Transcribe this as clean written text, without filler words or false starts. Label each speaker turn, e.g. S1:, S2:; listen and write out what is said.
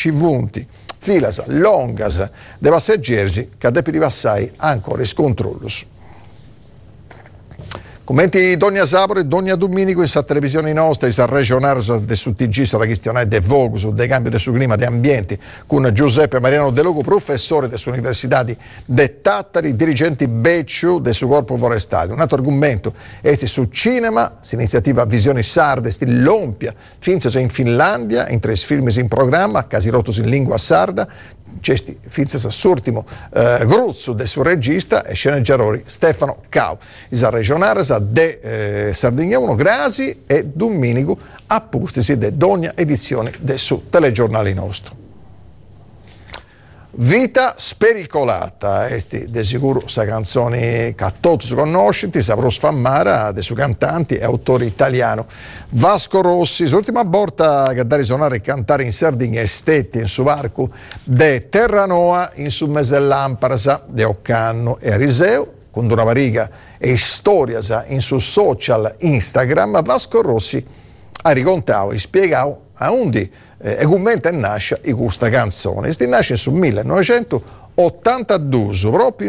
S1: scivunti, filas longas de passeggeri che depi di passare ancora scontrollus. Commenti Dogna Sabato e Dogna Domenico in sa televisione nostra, in sa regionale del su TG, sulla questione del vogo, sul cambio del suo clima, di ambienti, con Giuseppe Mariano De Logo, professore dell'Università de Tattari, dirigenti Becciu del suo corpo forestale. Un altro argomento è su cinema, l'iniziativa Visioni Sarde, l'Ompia, finza in Finlandia, in 3 film in programma, casi rotos in lingua sarda, cesti finza s'ultimo gruzzo del suo regista e sceneggiatore Stefano Cau. Isa regionale de Sardegna 1 Grasi e Domenico appustisi de d'ogni edizione del suo telegiornale nostro. Vita spericolata, esti de sicuro sa canzone che tutti conoscenti, saprò sfammare de su cantanti e autori italiano. Vasco Rossi, l'ultima volta che da suonare e cantare in Sardegna estetti in su varco de Terranoa in su mese Lamparasa de Occanno e Ariseo, con una variga e storia in su social Instagram, Vasco Rossi ha ricontato e spiegato a undi e commenta nasce questa canzone. Nasce sul 1982, proprio